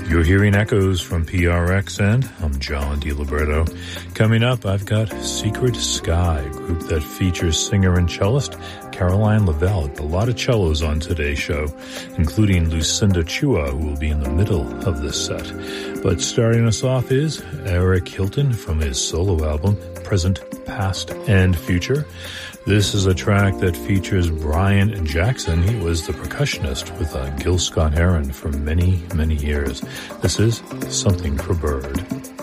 You're hearing echoes from PRX, and I'm John DiLiberto. Coming up, I've got Secret Sky, a group that features singer and cellist Caroline Lavelle. A lot of cellos on today's show, including Lucinda Chua, who will be in the middle of this set. But starting us off is Eric Hilton from his solo album, Present, Past, and Future. This is a track that features Brian Jackson. He was the percussionist with Gil Scott-Heron for many, many years. This is Something for Bird.